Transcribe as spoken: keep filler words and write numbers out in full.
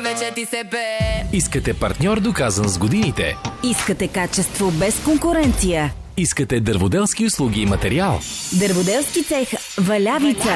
вече ти се бе. Искате партньор доказан с годините. Искате качество без конкуренция. Искате дърводелски услуги и материал. Дърводелски цех Валявица.